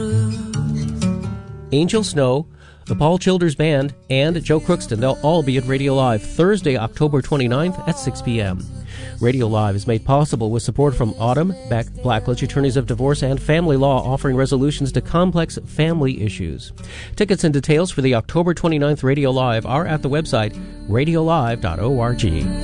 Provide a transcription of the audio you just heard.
Angel Snow, the Paul Childers Band, and Joe Crookston. They'll all be at Radio Live Thursday, October 29th at 6 p.m. Radio Live is made possible with support from Autumn Beck Blackledge, attorneys of divorce and family law, offering resolutions to complex family issues. Tickets and details for the October 29th Radio Live are at the website radiolive.org.